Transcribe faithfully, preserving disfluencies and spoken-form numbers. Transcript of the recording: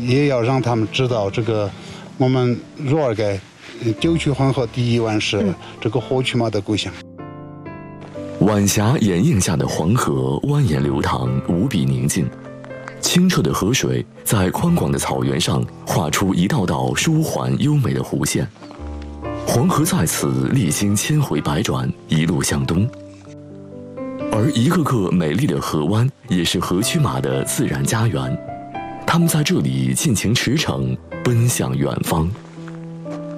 也要让他们知道这个我们若尔盖九曲黄河第一湾是这个火炬马的故乡。 晚霞掩映下的黄河蜿蜒流淌，无比宁静。清澈的河水在宽广的草原上画出一道道舒缓优美的弧线。黄河在此历经千回百转，一路向东。而一个个美丽的河湾也是河曲马的自然家园，它们在这里尽情驰骋，奔向远方。